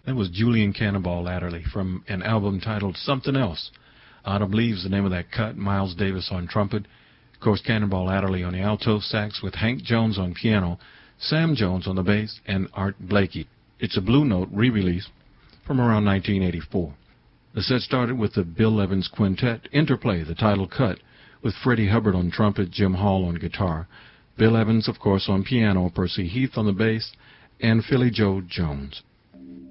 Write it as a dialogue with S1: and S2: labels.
S1: That was Julian Cannonball Adderley from an album titled Something Else. Autumn Leaves, the name of that cut. Miles Davis on trumpet. Of course, Cannonball Adderley on the alto sax with Hank Jones on piano, Sam Jones on the bass, and Art Blakey. It's a Blue Note re-release from around 1984. The set started with the Bill Evans Quintet, Interplay, the title cut, with Freddie Hubbard on trumpet, Jim Hall on guitar, Bill Evans, of course, on piano, Percy Heath on the bass, and Philly Joe Jones.